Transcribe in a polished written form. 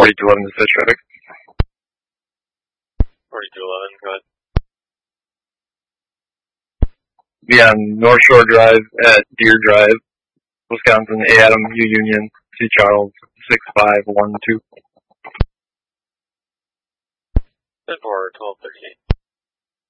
4211 dispatch traffic. 4211, go ahead. Be on North Shore Drive at Deer Drive, Wisconsin, A. Adam, U. Union, C. Charles, 6512. 10-4, 1238.